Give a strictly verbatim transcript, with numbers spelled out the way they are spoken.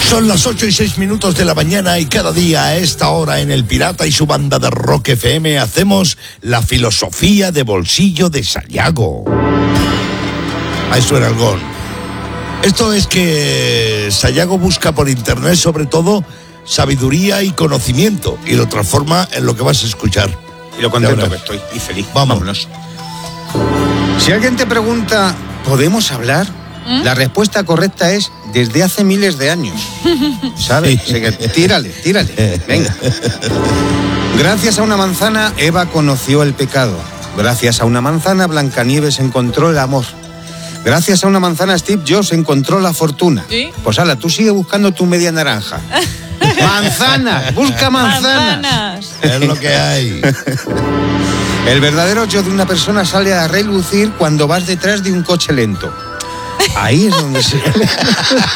Son las ocho y seis minutos de la mañana y cada día a esta hora en El Pirata y su banda de Rock F M hacemos la filosofía de bolsillo de Sayago. A eso era el gol. Esto es que Sayago busca por internet sobre todo sabiduría y conocimiento y lo transforma en lo que vas a escuchar. Y lo contento que estoy y feliz. Vámonos. Si alguien te pregunta, ¿podemos hablar? ¿Mm? La respuesta correcta es desde hace miles de años. ¿Sabes? Sí. Tírale, tírale. Venga. Gracias a una manzana, Eva conoció el pecado. Gracias a una manzana, Blancanieves encontró el amor. Gracias a una manzana, Steve Jobs encontró la fortuna. ¿Sí? Pues ala, tú sigue buscando tu media naranja. ¡Manzanas! ¡Busca manzanas! manzanas! Es lo que hay. El verdadero yo de una persona sale a relucir cuando vas detrás de un coche lento. Ahí es donde se...